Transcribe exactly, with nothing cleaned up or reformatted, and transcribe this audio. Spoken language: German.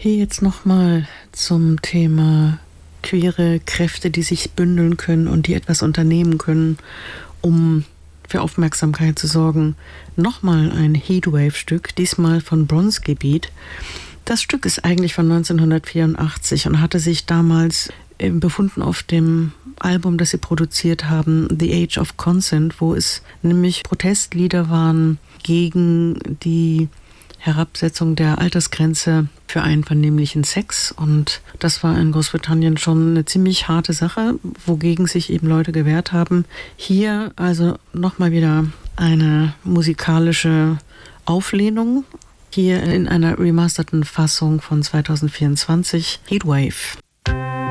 Hier jetzt nochmal zum Thema queere Kräfte, die sich bündeln können und die etwas unternehmen können, um für Aufmerksamkeit zu sorgen. Nochmal ein Heatwave-Stück, diesmal von Bronski Beat. Das Stück ist eigentlich von neunzehnhundertvierundachtzig und hatte sich damals befunden auf dem Album, das sie produziert haben, The Age of Consent, wo es nämlich Protestlieder waren gegen die Herabsetzung der Altersgrenze für einvernehmlichen Sex. Und das war in Großbritannien schon eine ziemlich harte Sache, wogegen sich eben Leute gewehrt haben. Hier also nochmal wieder eine musikalische Auflehnung. Hier in einer remasterten Fassung von zweitausendvierundzwanzig, Heatwave.